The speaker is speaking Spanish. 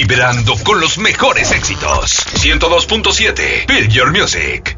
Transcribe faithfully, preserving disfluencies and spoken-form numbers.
vibrando con los mejores éxitos. ciento dos punto siete, Feel Your Music.